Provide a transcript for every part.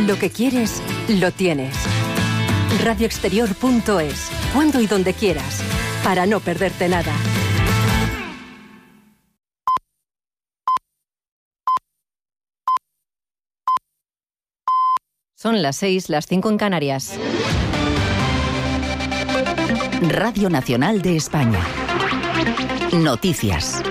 Lo que quieres, lo tienes. Radioexterior.es. Cuando y donde quieras, para no perderte nada. Son las 6, las 5 en Canarias. Radio Nacional de España. Noticias.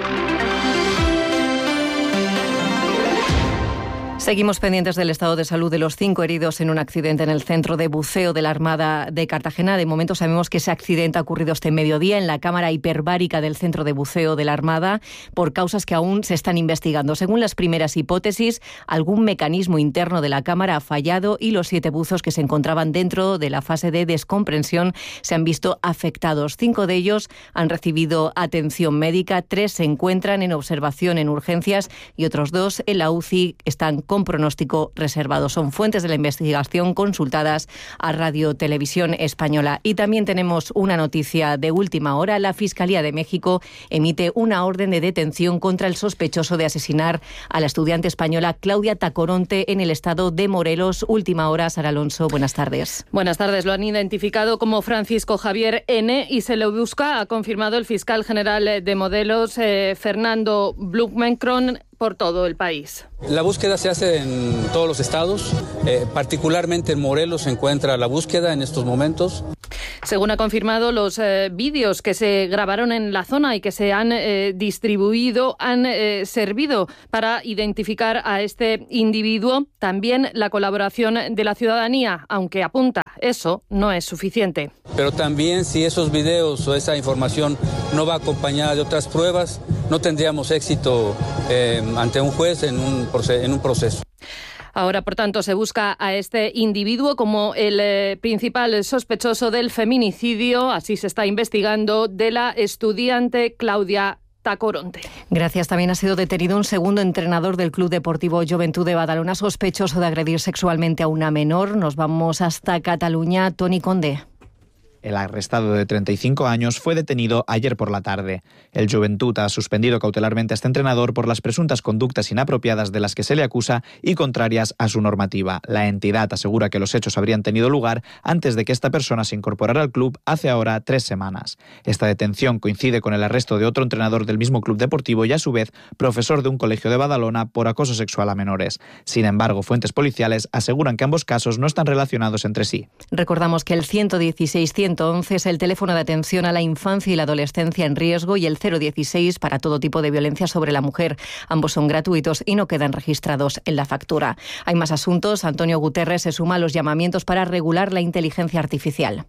Seguimos pendientes del estado de salud de los 5 heridos en un accidente en el centro de buceo de la Armada de Cartagena. De momento sabemos que ese accidente ha ocurrido este mediodía en la cámara hiperbárica del centro de buceo de la Armada por causas que aún se están investigando. Según las primeras hipótesis, algún mecanismo interno de la cámara ha fallado y los 7 buzos que se encontraban dentro de la fase de descompresión se han visto afectados. 5 de ellos han recibido atención médica, 3 se encuentran en observación en urgencias y otros 2 en la UCI están con pronóstico reservado. Son fuentes de la investigación consultadas a Radio Televisión Española. Y también tenemos una noticia de última hora. La Fiscalía de México emite una orden de detención contra el sospechoso de asesinar a la estudiante española Claudia Tacoronte en el estado de Morelos. Última hora, Sara Alonso, buenas tardes. Buenas tardes. Lo han identificado como Francisco Javier N. y se lo busca, ha confirmado el fiscal general de Morelos, Fernando Blumenkron, por todo el país. La búsqueda se hace en todos los estados, particularmente en Morelos se encuentra la búsqueda en estos momentos. Según ha confirmado, los vídeos que se grabaron en la zona y que se han distribuido han servido para identificar a este individuo. También la colaboración de la ciudadanía, aunque apunta, eso no es suficiente. Pero también si esos videos o esa información no va acompañada de otras pruebas, no tendríamos éxito ante un juez en un proceso. Ahora, por tanto, se busca a este individuo como el principal sospechoso del feminicidio, así se está investigando, de la estudiante Claudia Tacoronte. Gracias. También ha sido detenido un segundo entrenador del Club Deportivo Joventut de Badalona, sospechoso de agredir sexualmente a una menor. Nos vamos hasta Cataluña. Toni Conde. El arrestado de 35 años fue detenido ayer por la tarde. El Joventut ha suspendido cautelarmente a este entrenador por las presuntas conductas inapropiadas de las que se le acusa y contrarias a su normativa. La entidad asegura que los hechos habrían tenido lugar antes de que esta persona se incorporara al club hace ahora 3 semanas. Esta detención coincide con el arresto de otro entrenador del mismo club deportivo y a su vez profesor de un colegio de Badalona por acoso sexual a menores. Sin embargo, fuentes policiales aseguran que ambos casos no están relacionados entre sí. Recordamos que el 116-111 es el teléfono de atención a la infancia y la adolescencia en riesgo y el 016 para todo tipo de violencia sobre la mujer. Ambos son gratuitos y no quedan registrados en la factura. Hay más asuntos. Antonio Guterres se suma a los llamamientos para regular la inteligencia artificial.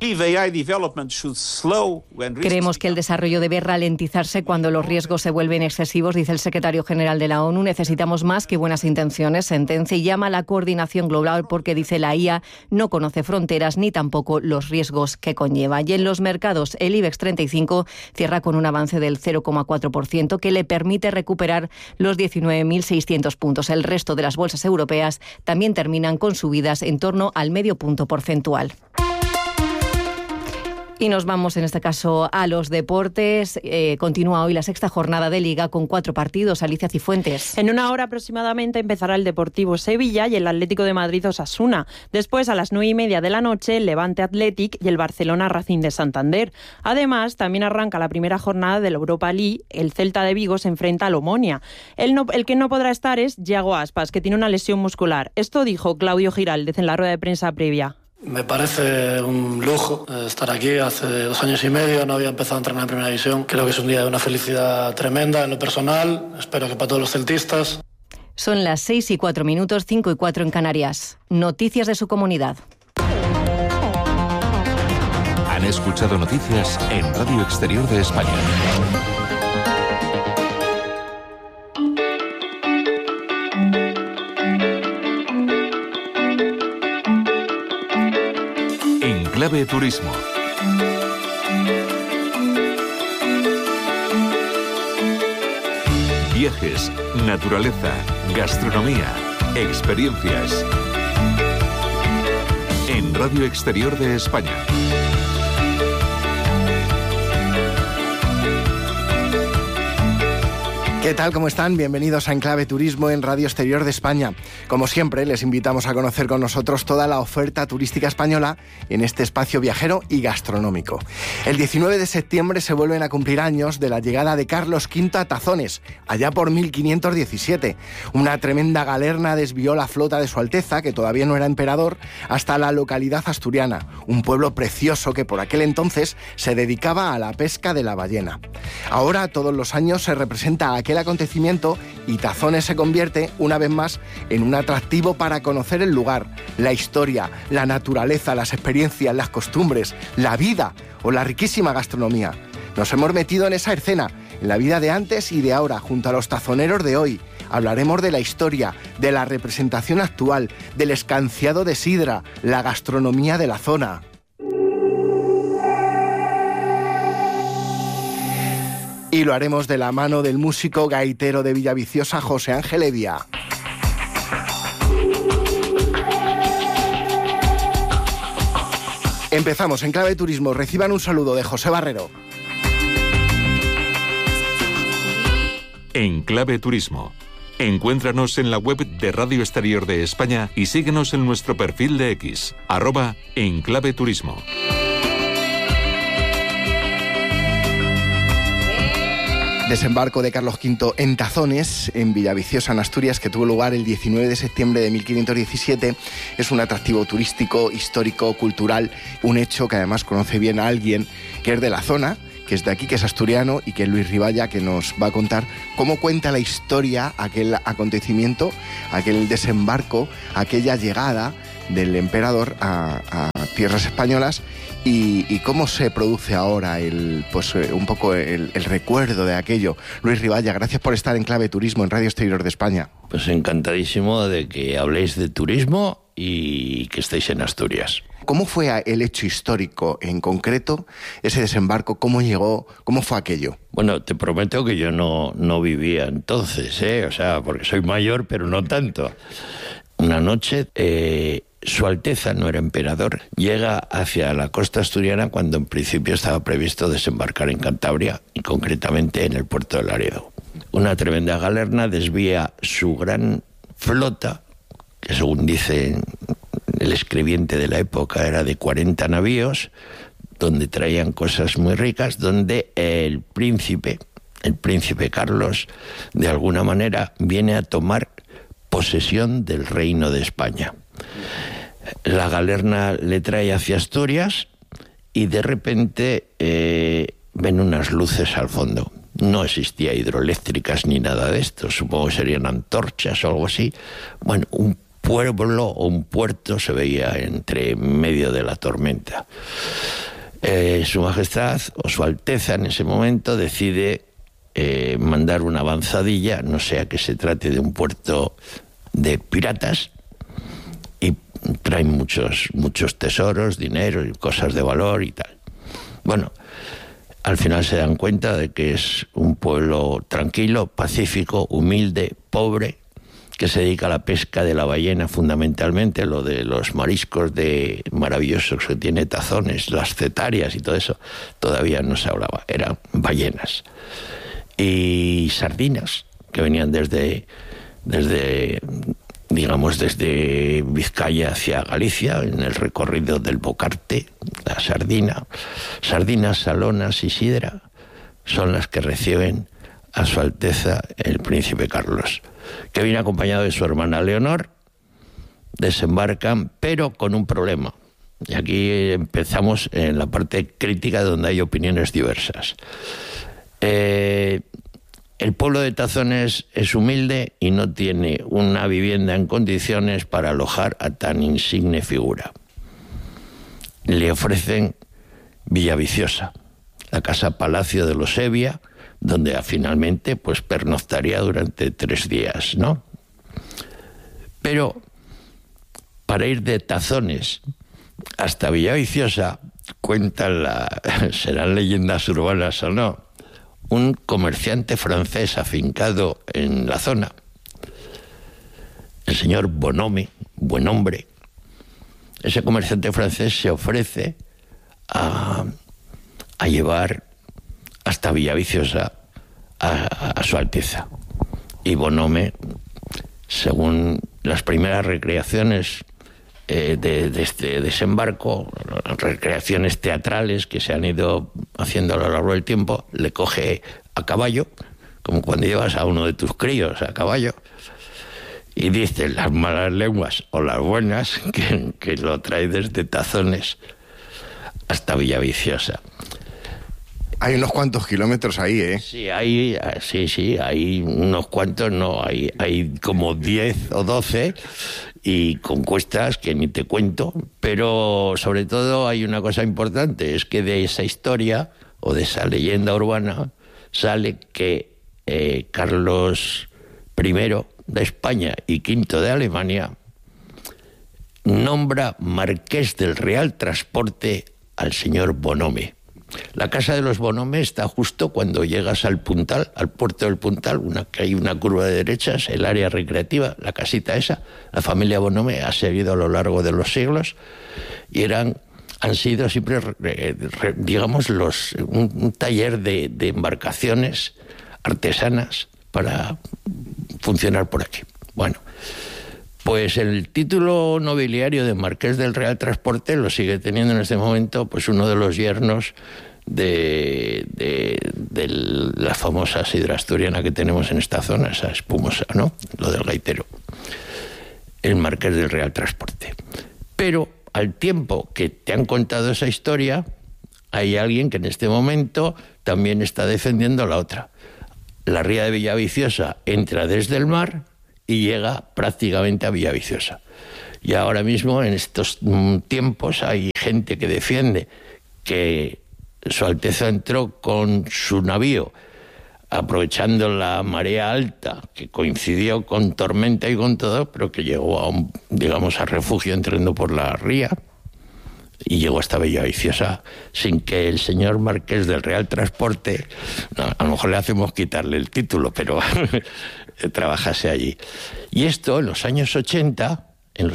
Creemos que el desarrollo debe ralentizarse cuando los riesgos se vuelven excesivos, dice el secretario general de la ONU. Necesitamos más que buenas intenciones, sentencia y llama a la coordinación global porque, dice, la IA no conoce fronteras ni tampoco los riesgos que conlleva. Y en los mercados, el IBEX 35 cierra con un avance del 0,4% que le permite recuperar los 19.600 puntos. El resto de las bolsas europeas también terminan con subidas en torno al medio punto porcentual. Y nos vamos en este caso a los deportes. Continúa hoy la 6ª jornada de Liga con 4 partidos. Alicia Cifuentes. En una hora aproximadamente empezará el Deportivo Sevilla y el Atlético de Madrid Osasuna. Después, a las 9:30 de la noche, el Levante Athletic y el Barcelona Racing de Santander. Además, también arranca la primera jornada de la Europa League. El Celta de Vigo se enfrenta al Omonia. El que no podrá estar es Yago Aspas, que tiene una lesión muscular. Esto dijo Claudio Giraldez en la rueda de prensa previa. Me parece un lujo estar aquí. Hace 2 años y medio no había empezado a entrenar en Primera División. Creo que es un día de una felicidad tremenda en lo personal. Espero que para todos los celtistas. Son las 6:04, 5:04 en Canarias. Noticias de su comunidad. Han escuchado noticias en Radio Exterior de España. Clave Turismo. Viajes, naturaleza, gastronomía, experiencias. En Radio Exterior de España. ¿Qué tal? ¿Cómo están? Bienvenidos a Enclave Turismo en Radio Exterior de España. Como siempre, les invitamos a conocer con nosotros toda la oferta turística española en este espacio viajero y gastronómico. El 19 de septiembre se vuelven a cumplir años de la llegada de Carlos V a Tazones, allá por 1517. Una tremenda galerna desvió la flota de Su Alteza, que todavía no era emperador, hasta la localidad asturiana, un pueblo precioso que por aquel entonces se dedicaba a la pesca de la ballena. Ahora, todos los años se representa aquel acontecimiento y Tazones se convierte, una vez más, en un atractivo para conocer el lugar, la historia, la naturaleza, las experiencias, las costumbres, la vida o la riquísima gastronomía. Nos hemos metido en esa escena, en la vida de antes y de ahora, junto a los tazoneros de hoy. Hablaremos de la historia, de la representación actual, del escanciado de sidra, la gastronomía de la zona. Y lo haremos de la mano del músico gaitero de Villaviciosa, José Ángel Evia. Empezamos en Clave Turismo. Reciban un saludo de José Barrero. En Clave Turismo. Encuéntranos en la web de Radio Exterior de España y síguenos en nuestro perfil de X, @enclaveturismo. Desembarco de Carlos V en Tazones, en Villaviciosa, en Asturias, que tuvo lugar el 19 de septiembre de 1517. Es un atractivo turístico, histórico, cultural, un hecho que además conoce bien a alguien que es de la zona, que es de aquí, que es asturiano, y que es Luis Riballa, que nos va a contar cómo cuenta la historia, aquel acontecimiento, aquel desembarco, aquella llegada del emperador a tierras españolas, y cómo se produce ahora un poco el recuerdo de aquello. Luis Riballa, gracias por estar en Clave Turismo en Radio Exterior de España. Pues encantadísimo de que habléis de turismo y que estéis en Asturias. ¿Cómo fue el hecho histórico en concreto, ese desembarco? ¿Cómo llegó? ¿Cómo fue aquello? Bueno, te prometo que yo no vivía entonces, o sea, porque soy mayor, pero no tanto. Una noche, Su Alteza, no era emperador, llega hacia la costa asturiana cuando en principio estaba previsto desembarcar en Cantabria, y concretamente en el puerto de Laredo. Una tremenda galerna desvía su gran flota, que según dice el escribiente de la época era de 40 navíos, donde traían cosas muy ricas, donde el príncipe Carlos, de alguna manera viene a tomar posesión del reino de España. La galerna le trae hacia Asturias y de repente ven unas luces al fondo. No existía hidroeléctricas ni nada de esto, supongo que serían antorchas o algo así. Bueno, un pueblo o un puerto se veía entre medio de la tormenta. Su Majestad o Su Alteza en ese momento decide mandar una avanzadilla, no sea que se trate de un puerto de piratas, y traen muchos tesoros, dinero y cosas de valor y tal. Bueno, al final se dan cuenta de que es un pueblo tranquilo, pacífico, humilde, pobre, que se dedica a la pesca de la ballena fundamentalmente, lo de los mariscos maravillosos que tiene Tazones, las cetarias y todo eso, todavía no se hablaba, eran ballenas. Y sardinas, que venían desde Vizcaya hacia Galicia, en el recorrido del Bocarte, la sardinas, salonas y sidra, son las que reciben a Su Alteza el príncipe Carlos, que viene acompañado de su hermana Leonor. Desembarcan, pero con un problema. Y aquí empezamos en la parte crítica, donde hay opiniones diversas. El pueblo de Tazones es humilde y no tiene una vivienda en condiciones para alojar a tan insigne figura. Le ofrecen Villaviciosa, la casa palacio de los Evia, donde finalmente pernoctaría durante 3 días, ¿no? Pero para ir de Tazones hasta Villaviciosa, cuentan serán leyendas urbanas o no, un comerciante francés afincado en la zona, el señor Bonhomme, buen hombre. Ese comerciante francés se ofrece a llevar hasta Villaviciosa a Su Alteza. Y Bonhomie, según las primeras recreaciones de este desembarco, recreaciones teatrales que se han ido haciendo a lo largo del tiempo, le coge a caballo, como cuando llevas a uno de tus críos a caballo, y dice las malas lenguas o las buenas que lo trae desde Tazones hasta Villaviciosa. Hay unos cuantos kilómetros ahí, ¿eh? Sí, hay unos cuantos, no, hay como 10 o 12 y con cuestas que ni te cuento, pero sobre todo hay una cosa importante, es que de esa historia o de esa leyenda urbana sale que Carlos I de España y V de Alemania nombra marqués del Real Transporte al señor Bonhomie. La casa de los Bonhomie está justo cuando llegas al Puntal, al puerto del Puntal, que hay una curva de derechas, el área recreativa, la casita esa. La familia Bonhomie ha seguido a lo largo de los siglos y han sido siempre, digamos, un taller de embarcaciones artesanas para funcionar por aquí. Bueno, pues el título nobiliario de Marqués del Real Transporte lo sigue teniendo en este momento pues uno de los yernos de la famosa sidra asturiana que tenemos en esta zona, esa espumosa, ¿no? Lo del gaitero. El Marqués del Real Transporte. Pero al tiempo que te han contado esa historia, hay alguien que en este momento también está defendiendo la otra. La ría de Villaviciosa entra desde el mar y llega prácticamente a Villaviciosa. Y ahora mismo, en estos tiempos, hay gente que defiende que Su Alteza entró con su navío, aprovechando la marea alta, que coincidió con tormenta y con todo, pero que llegó a refugio entrando por la ría y llegó hasta Villaviciosa sin que el señor Marqués del Real Transporte, a lo mejor le hacemos quitarle el título, pero trabajase allí. Y esto, en los años 80,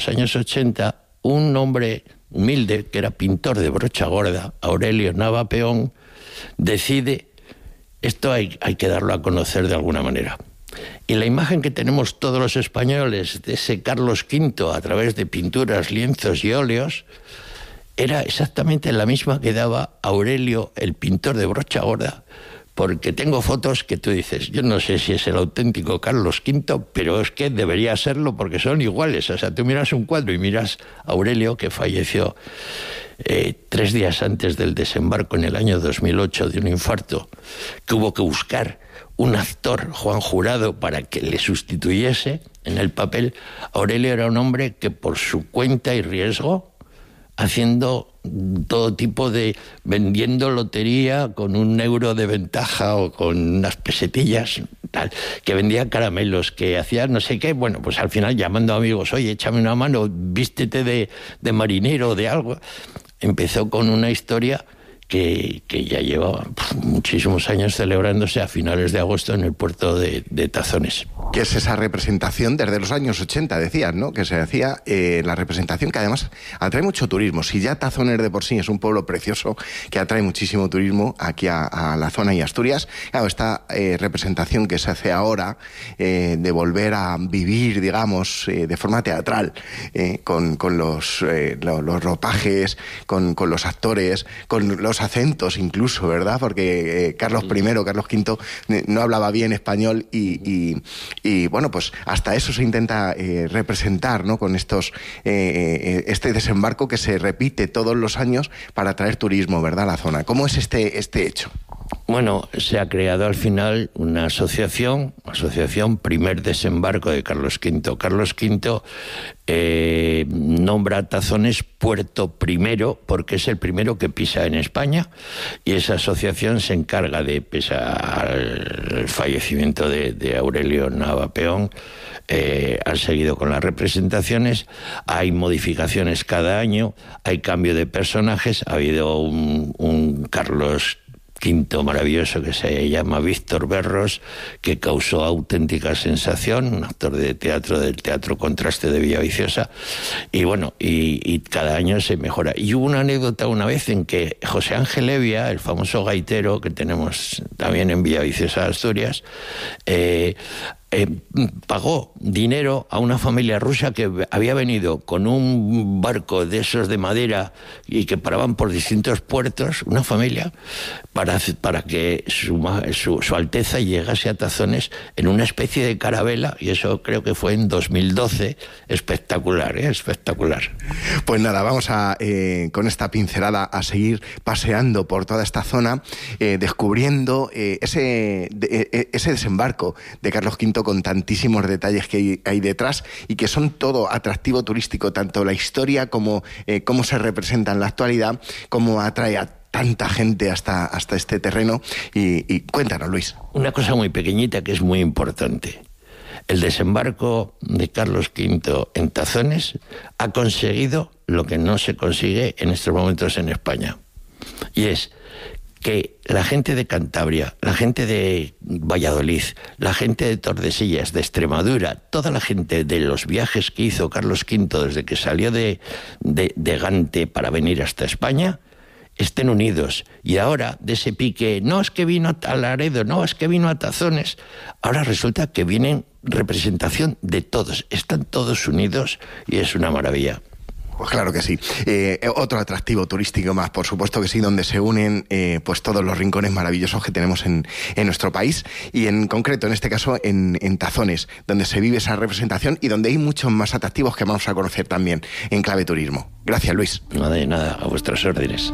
un hombre humilde, que era pintor de brocha gorda, Aurelio Nava Peón, decide, esto hay que darlo a conocer de alguna manera. Y la imagen que tenemos todos los españoles de ese Carlos V a través de pinturas, lienzos y óleos, era exactamente la misma que daba Aurelio, el pintor de brocha gorda, porque tengo fotos que tú dices, yo no sé si es el auténtico Carlos V, pero es que debería serlo porque son iguales. O sea, tú miras un cuadro y miras a Aurelio, que falleció 3 días antes del desembarco en el año 2008 de un infarto, que hubo que buscar un actor, Juan Jurado, para que le sustituyese en el papel. Aurelio era un hombre que por su cuenta y riesgo, haciendo todo tipo de, vendiendo lotería con €1 de ventaja o con unas pesetillas, tal, que vendía caramelos, que hacía no sé qué, bueno, pues al final llamando a amigos, oye, échame una mano, vístete de marinero o de algo. Empezó con una historia que ya lleva muchísimos años celebrándose a finales de agosto en el puerto de Tazones. ¿Qué es esa representación desde los años 80, decías, ¿no? Que se hacía la representación que además atrae mucho turismo. Si ya Tazones de por sí es un pueblo precioso que atrae muchísimo turismo aquí a la zona y Asturias, claro, esta representación que se hace ahora de volver a vivir, digamos, de forma teatral, con los ropajes, con los actores, con los acentos incluso, ¿verdad? Porque Carlos I, Carlos V no hablaba bien español y bueno, pues hasta eso se intenta representar, ¿no? Con estos este desembarco que se repite todos los años para atraer turismo, ¿verdad? A la zona. ¿Cómo es este hecho? Bueno, se ha creado al final una asociación Primer Desembarco de Carlos V. Carlos V nombra a Tazones Puerto Primero porque es el primero que pisa en España, y esa asociación se encarga de, pese al fallecimiento de Aurelio Nava Peón, han seguido con las representaciones, hay modificaciones cada año, hay cambio de personajes, ha habido un Carlos V maravilloso que se llama Víctor Berros, que causó auténtica sensación, un actor de teatro del Teatro Contraste de Villaviciosa, y bueno, y cada año se mejora. Y hubo una anécdota una vez en que José Ángel Evia, el famoso gaitero que tenemos también en Villaviciosa, Asturias, pagó dinero a una familia rusa que había venido con un barco de esos de madera y que paraban por distintos puertos, una familia, para que su Alteza llegase a Tazones en una especie de carabela, y eso creo que fue en 2012. Espectacular, espectacular. Pues nada, vamos con esta pincelada a seguir paseando por toda esta zona, descubriendo ese desembarco de Carlos V con tantísimos detalles que hay detrás y que son todo atractivo turístico, tanto la historia como cómo se representa en la actualidad, cómo atrae a tanta gente hasta este terreno. Y cuéntanos, Luis. Una cosa muy pequeñita que es muy importante. El desembarco de Carlos V en Tazones ha conseguido lo que no se consigue en estos momentos en España, y es que la gente de Cantabria, la gente de Valladolid, la gente de Tordesillas, de Extremadura, toda la gente de los viajes que hizo Carlos V desde que salió de Gante para venir hasta España, estén unidos. Y ahora, de ese pique, no es que vino a Laredo, no es que vino a Tazones, ahora resulta que vienen representación de todos, están todos unidos y es una maravilla. Pues claro que sí. Otro atractivo turístico más, por supuesto que sí, donde se unen pues todos los rincones maravillosos que tenemos en nuestro país, y en concreto, en este caso, en Tazones, donde se vive esa representación y donde hay muchos más atractivos que vamos a conocer también en Clave Turismo. Gracias, Luis. Nada de nada, a vuestras órdenes.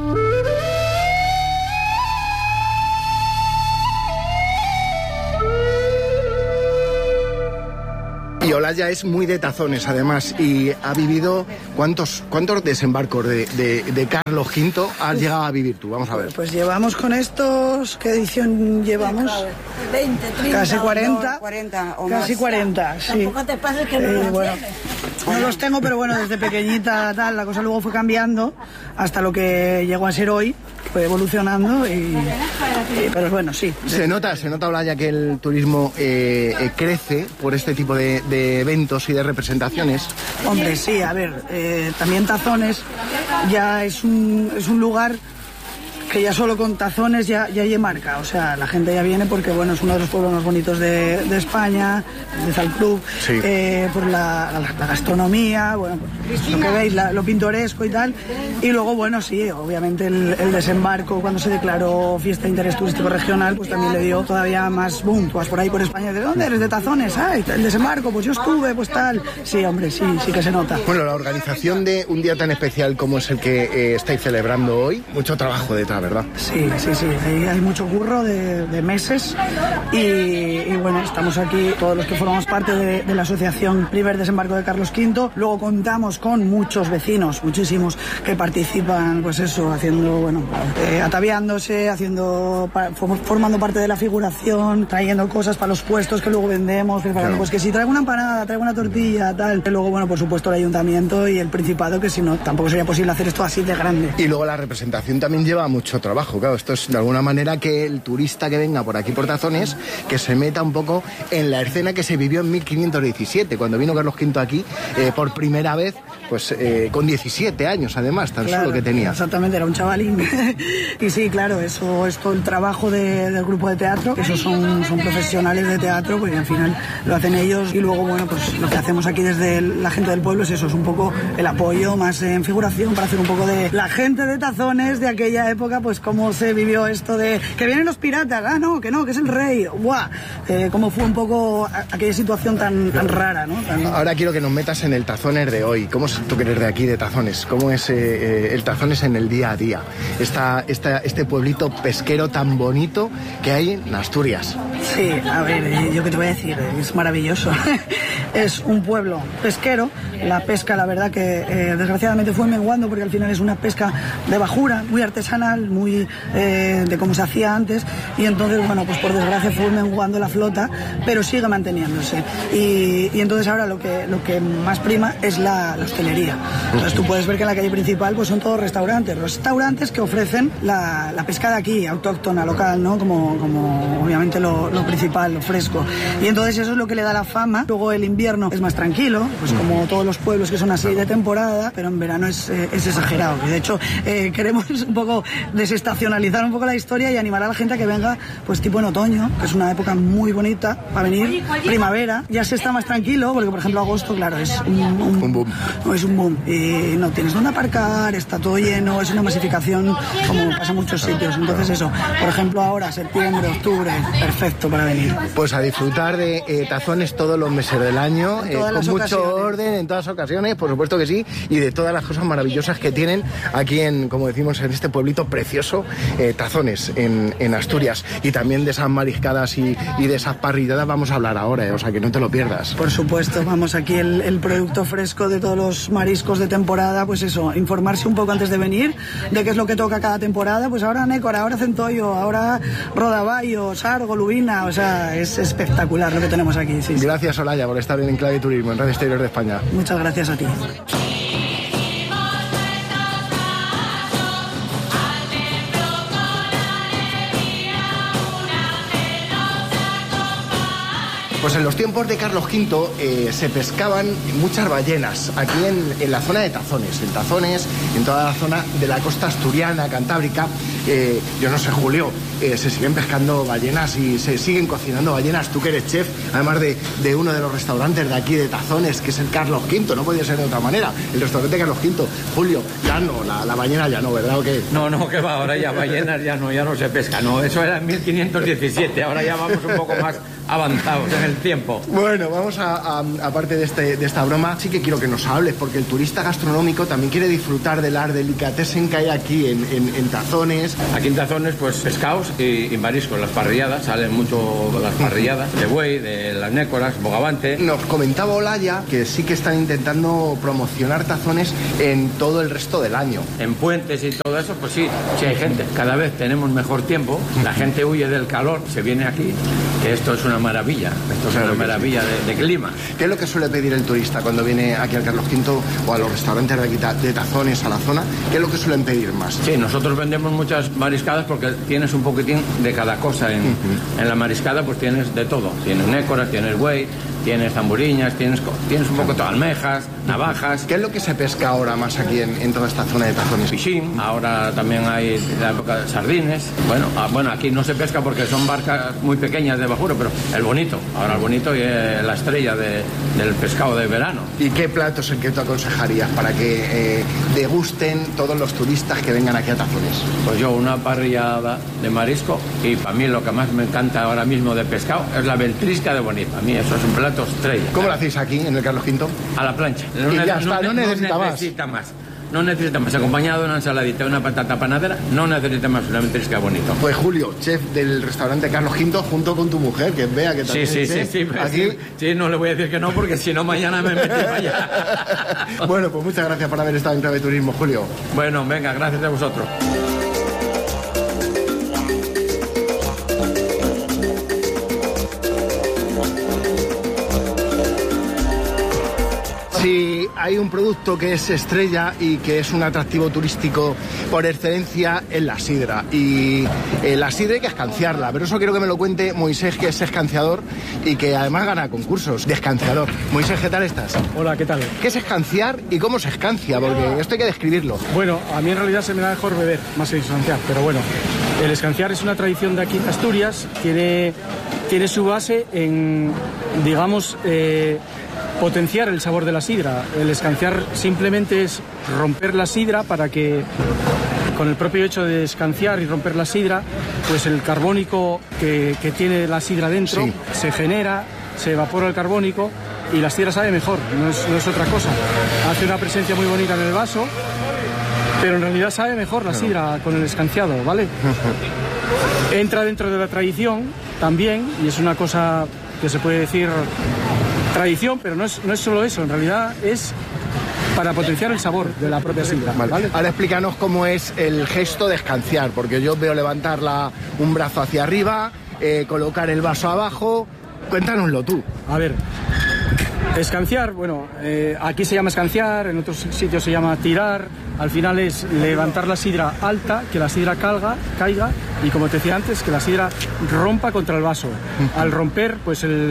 Y Olaya es muy de Tazones, además, y ha vivido... ¿Cuántos desembarcos de Carlos V has llegado a vivir tú? Vamos a ver. Pues llevamos con estos... ¿Qué edición llevamos? 20, 30... Casi 40. No, 40 o casi más. 40, sí. Tampoco te pases que no los bueno, tienes. No los tengo, pero bueno, desde pequeñita tal, la cosa luego fue cambiando hasta lo que llegó a ser hoy. Fue evolucionando pero bueno, sí. Se nota, Olaya, que el turismo crece por este tipo de eventos y de representaciones. Hombre, sí, a ver, también Tazones ya es un lugar que ya solo con Tazones ya hay marca, o sea, la gente ya viene porque, bueno, es uno de los pueblos más bonitos de España, de Zalcruz, sí. Por la gastronomía, bueno, pues, lo que veis, lo pintoresco y tal, y luego, bueno, sí, obviamente el desembarco, cuando se declaró fiesta de interés turístico regional, pues también le dio todavía más boom. Tú vas por ahí por España, ¿de dónde eres? De Tazones, el desembarco, pues yo estuve, pues tal, sí, hombre, sí que se nota. Bueno, la organización de un día tan especial como es el que estáis celebrando hoy, mucho trabajo detrás, ¿verdad? Sí, hay mucho curro de meses y bueno, estamos aquí todos los que formamos parte de la asociación Primer Desembarco de Carlos V. Luego contamos con muchos vecinos, muchísimos, que participan, pues eso, haciendo, bueno, ataviándose, formando parte de la figuración, trayendo cosas para los puestos que luego vendemos, preparando, claro. Pues que si traigo una empanada, traigo una tortilla, tal. Y luego, bueno, por supuesto, el Ayuntamiento y el Principado, que si no, tampoco sería posible hacer esto así de grande. Y luego la representación también lleva mucho trabajo. Claro, esto es de alguna manera que el turista que venga por aquí por Tazones, que se meta un poco en la escena que se vivió en 1517, cuando vino Carlos V aquí por primera vez, pues con 17 años además, tan solo que tenía. Exactamente, era un chavalín. Y sí, claro, eso es todo el trabajo del grupo de teatro, que esos son profesionales de teatro, porque al final lo hacen ellos, y luego, bueno, pues lo que hacemos aquí desde la gente del pueblo es eso, es un poco el apoyo más en figuración para hacer un poco de la gente de Tazones de aquella época, pues cómo se vivió esto de que vienen los piratas, que es el rey, ¡guau! Cómo fue un poco aquella situación tan rara, ¿no? Ahora quiero que nos metas en el Tazones de hoy. ¿Cómo es tú que eres de aquí, de Tazones? ¿Cómo es el Tazones en el día a día? Este pueblito pesquero tan bonito que hay en Asturias. Sí, a ver, yo qué te voy a decir, es maravilloso. Es un pueblo pesquero. La pesca, la verdad que desgraciadamente fue menguando, porque al final es una pesca de bajura, muy artesanal, muy de cómo se hacía antes, y entonces, bueno, pues por desgracia fue menguando la flota, pero sigue manteniéndose. Y entonces ahora lo que más prima es la hostelería. Entonces tú puedes ver que en la calle principal pues son todos restaurantes que ofrecen la pesca de aquí, autóctona, local, ¿no? Como obviamente lo principal, lo fresco. Y entonces eso es lo que le da la fama. Luego el invierno es más tranquilo, pues como todos los pueblos que son así de temporada, pero en verano es exagerado. Y de hecho queremos un poco desestacionalizar un poco la historia y animar a la gente a que venga pues tipo en otoño, que es una época muy bonita para venir. Primavera ya se está más tranquilo, porque por ejemplo agosto, claro, es un boom. No, es un boom. Y no tienes dónde aparcar, está todo lleno, es una masificación como pasa en muchos sitios. Entonces eso, por ejemplo ahora, septiembre, octubre, perfecto para venir. Pues a disfrutar de Tazones todos los meses del año, con mucho orden, en todas las ocasiones, por supuesto que sí, y de todas las cosas maravillosas que tienen aquí en, como decimos, en este pueblito precioso, Tazones, en Asturias. Y también de esas mariscadas y de esas parrilladas vamos a hablar ahora, o sea que no te lo pierdas. Por supuesto, vamos, aquí el producto fresco de todos los mariscos de temporada, pues eso, informarse un poco antes de venir, de qué es lo que toca cada temporada, pues ahora nécora, ahora centollo, ahora rodaballo, sargo, lubina, o sea, es espectacular lo que tenemos aquí. Sí. Gracias, Olaya, por estar en Enclave Turismo, en Radio Exterior de España. Muchas gracias a ti. Pues en los tiempos de Carlos V se pescaban muchas ballenas aquí en la zona de Tazones. En Tazones, en toda la zona de la costa asturiana, cantábrica. Yo no sé, Julio, se siguen pescando ballenas y se siguen cocinando ballenas. Tú que eres chef, además de uno de los restaurantes de aquí de Tazones, que es el Carlos V, no podía ser de otra manera. El restaurante Carlos V. Julio, ya no, la ballena ya no, ¿verdad o qué? No, que va, ahora ya ballenas ya no se pesca, no. Eso era en 1517, ahora ya vamos un poco más avanzados en el tiempo. Bueno, vamos aparte de esta broma, sí que quiero que nos hables, porque el turista gastronómico también quiere disfrutar de las delicatessen que hay aquí en Tazones. Aquí en Tazones, pues pescados y mariscos, las parrilladas, salen mucho las parrilladas, de buey, de las nécoras, bogavante. Nos comentaba Olaya que sí que están intentando promocionar Tazones en todo el resto del año. En puentes y todo eso, pues sí hay gente. Cada vez tenemos mejor tiempo, la gente huye del calor, se viene aquí, que esto es una maravilla, de clima. ¿Qué es lo que suele pedir el turista cuando viene aquí al Carlos V o a los restaurantes de aquí de Tazones, a la zona? ¿Qué es lo que suelen pedir más? Sí, nosotros vendemos muchas mariscadas porque tienes un poquitín de cada cosa. En la mariscada pues tienes de todo, tienes nécoras, tienes buey, tienes zamburiñas, tienes un poco de almejas, navajas. ¿Qué es lo que se pesca ahora más aquí en toda esta zona de Tazones? Pichín, ahora también hay la época de sardines. Bueno, aquí no se pesca porque son barcas muy pequeñas de bajura, pero el bonito, ahora el bonito y la estrella del pescado de verano. ¿Y qué platos es el que tú aconsejarías para que degusten todos los turistas que vengan aquí a Tazones? Pues yo una parrillada de marisco, y para mí lo que más me encanta ahora mismo de pescado es la ventrisca de bonito. Para mí eso es un plato estrella. ¿Cómo lo hacéis aquí en el Carlos V? A la plancha. Y ya está, no necesita más. No necesita más, acompañado de una ensaladita, una patata panadera, no necesita más, una ventrisca bonito. Pues Julio, chef del restaurante Carlos V, junto con tu mujer, que vea que también sí, aquí... sí, no le voy a decir que no, porque si no mañana me meto para allá. Bueno, pues muchas gracias por haber estado en Clave Turismo, Julio. Bueno, venga, gracias a vosotros. Si hay un producto que es estrella y que es un atractivo turístico por excelencia, es la sidra. Y la sidra hay que escanciarla, pero eso quiero que me lo cuente Moisés, que es escanciador y que además gana concursos de escanciador. Moisés, ¿qué tal estás? Hola, ¿qué tal? ¿Qué es escanciar y cómo se escancia? Porque esto hay que describirlo. Bueno, a mí en realidad se me da mejor beber, más que escanciar, pero bueno. El escanciar es una tradición de aquí de Asturias, tiene su base en, digamos, potenciar el sabor de la sidra. El escanciar simplemente es romper la sidra para que, con el propio hecho de escanciar y romper la sidra, pues el carbónico que tiene la sidra dentro se genera, se evapora el carbónico y la sidra sabe mejor, no es otra cosa. Hace una presencia muy bonita en el vaso, pero en realidad sabe mejor la sidra con el escanciado, ¿vale? Entra dentro de la tradición también, y es una cosa que se puede decir tradición, pero no es solo eso, en realidad es para potenciar el sabor de la propia sidra. ¿Vale? Ahora explícanos cómo es el gesto de escanciar, porque yo veo levantar un brazo hacia arriba, colocar el vaso abajo. Cuéntanoslo tú. A ver, escanciar, bueno, aquí se llama escanciar, en otros sitios se llama tirar. Al final es levantar la sidra alta, que la sidra caiga y, como te decía antes, que la sidra rompa contra el vaso. Al romper, pues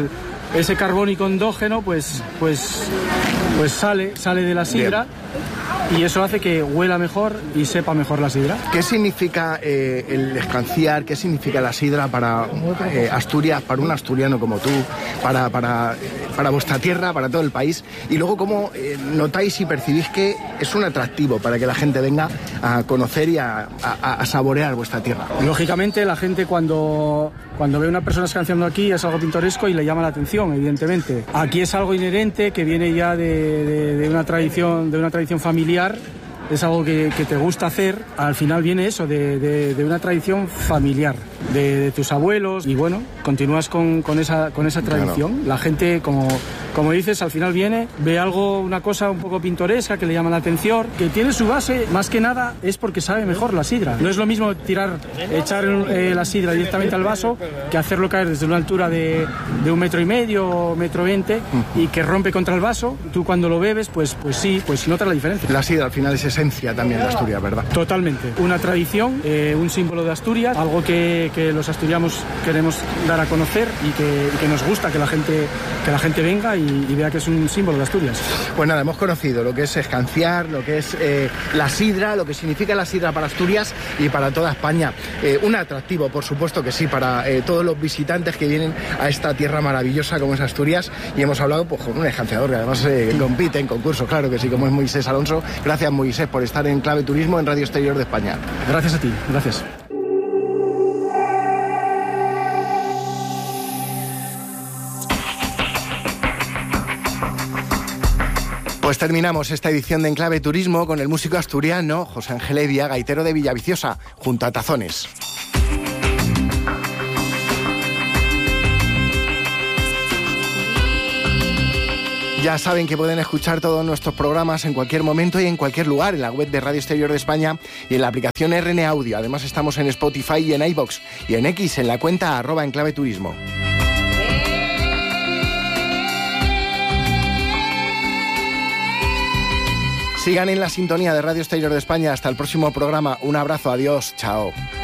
ese carbónico endógeno pues sale de la sidra. Bien. Y eso hace que huela mejor y sepa mejor la sidra. ¿Qué significa el escanciar? ¿Qué significa la sidra para Asturias, para un asturiano como tú, para vuestra tierra, para todo el país? Y luego, ¿cómo notáis y percibís que es un atractivo para que la gente venga a conocer y a saborear vuestra tierra? Lógicamente, la gente cuando ve a una persona escanciando aquí es algo pintoresco y le llama la atención, evidentemente. Aquí es algo inherente que viene ya de una tradición familiar. Es algo que te gusta hacer. Al final viene eso, de una tradición familiar, de tus abuelos, y bueno, continúas con esa tradición. Claro. La gente, como dices, al final viene, ve algo, una cosa un poco pintoresca que le llama la atención, que tiene su base, más que nada, es porque sabe mejor la sidra. No es lo mismo echar la sidra directamente al vaso que hacerlo caer desde una altura de 1,5 metros, 1,20 m, y que rompe contra el vaso. Tú cuando lo bebes, pues sí, pues notas la diferencia. La sidra al final es esencia también de Asturias, ¿verdad? Totalmente. Una tradición, un símbolo de Asturias, algo que los asturianos queremos dar a conocer y que nos gusta que la gente venga y vea que es un símbolo de Asturias. Pues nada, hemos conocido lo que es escanciar, lo que es la sidra, lo que significa la sidra para Asturias y para toda España. Un atractivo, por supuesto que sí, para todos los visitantes que vienen a esta tierra maravillosa como es Asturias, y hemos hablado pues con un escanciador que además compite en concursos, claro que sí, como es Moisés Alonso. Gracias, Moisés, por estar en Clave Turismo en Radio Exterior de España. Gracias a ti, gracias. Pues terminamos esta edición de Enclave Turismo con el músico asturiano José Ángel Evia, gaitero de Villaviciosa, junto a Tazones. Ya saben que pueden escuchar todos nuestros programas en cualquier momento y en cualquier lugar, en la web de Radio Exterior de España y en la aplicación RN Audio. Además estamos en Spotify y en iVoox, y en X, en la cuenta @enclaveturismo. Sigan en la sintonía de Radio Exterior de España. Hasta el próximo programa. Un abrazo. Adiós. Chao.